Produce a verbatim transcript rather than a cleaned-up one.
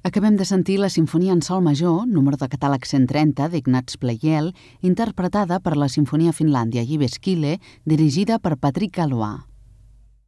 Acabem de sentir la Simfonia en sol major, número de catàleg cent trenta, d'Ignaz Pleyel, interpretada per la Sinfonia Finlàndia Jyväskylä, dirigida per Patrick Galois.